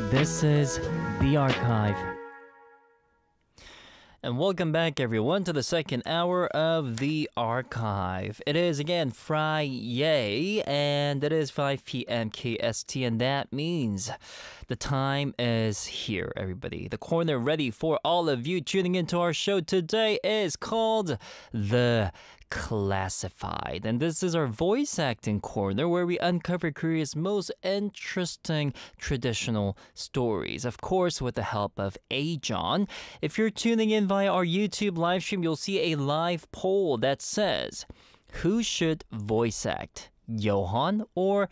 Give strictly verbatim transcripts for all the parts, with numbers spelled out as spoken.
This is The Archive. And welcome back, everyone, to the second hour of The Archive. It is, again, Friday, and it is five p.m. K S T, and that means the time is here, everybody. The corner ready for all of you tuning into our show today is called The Classified. And this is our voice acting corner where we uncover Korea's most interesting traditional stories. Of course, with the help of Ajon. If you're tuning in via our YouTube live stream, you'll see a live poll that says, who should voice act, Johan or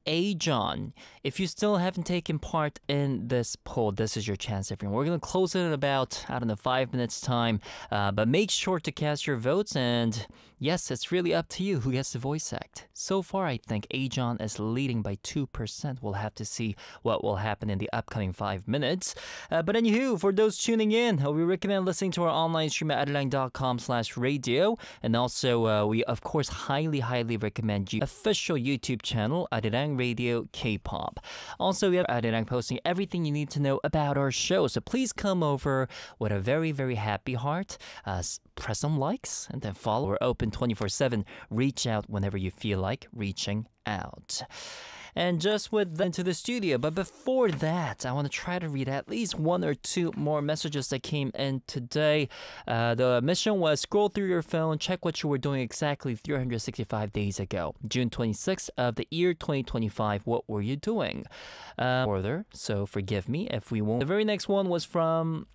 Ajon? If you still haven't taken part in this poll, this is your chance, everyone. We're going to close it in about, I don't know, five minutes time. Uh, but make sure to cast your votes. And yes, it's really up to you who gets the voice act. So far, I think Ajon is leading by two percent. We'll have to see what will happen in the upcoming five minutes. Uh, but anywho, for those tuning in, uh, we recommend listening to our online stream at arirang.com slash radio. And also, uh, we, of course, highly, highly recommend you official YouTube channel, Arirang Radio K-pop. Also, we have Arirang posting everything you need to know about our show. So please come over with a very, very happy heart. Uh, press some likes and then follow. We're open twenty-four seven. Reach out whenever you feel like reaching out. And just with into the studio. But before that, I want to try to read at least one or two more messages that came in today. Uh, the mission was scroll through your phone, check what you were doing exactly three hundred sixty-five days ago. June twenty-sixth of the year twenty twenty-five, what were you doing? Um, further, so forgive me if we won't. The very next one was from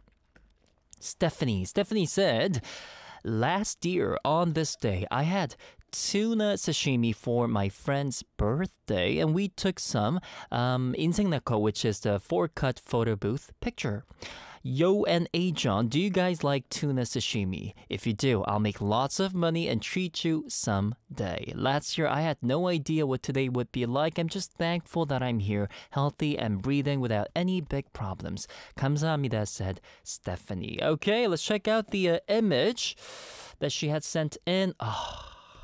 Stephanie. Stephanie said, last year on this day, I had tuna sashimi for my friend's birthday, and we took some um, 인생네컷, which is the four-cut photo booth picture. Yo and Ajon, do you guys like tuna sashimi? If you do, I'll make lots of money and treat you someday. Last year, I had no idea what today would be like. I'm just thankful that I'm here, healthy and breathing without any big problems. 감사합니다, said Stephanie. Okay, let's check out the uh, image that she had sent in. Oh.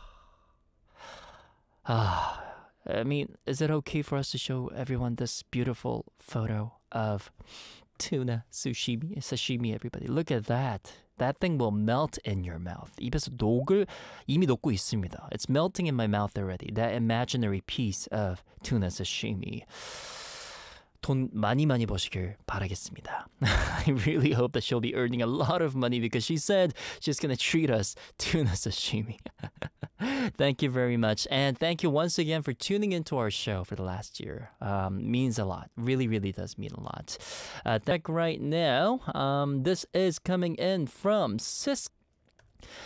Ah, I mean, is it okay for us to show everyone this beautiful photo of tuna sushimi, sashimi, everybody? Look at that. That thing will melt in your mouth. 입에서 녹을 이미 녹고 있습니다. It's melting in my mouth already. That imaginary piece of tuna sashimi. 돈 많이 많이 버시길 바라겠습니다. I really hope that she'll be earning a lot of money because she said she's going to treat us tuna sashimi. Thank you very much. And thank you once again for tuning into our show for the last year. Um, means a lot. Really, really does mean a lot. Uh, thank right now. Um, this is coming in from Sis.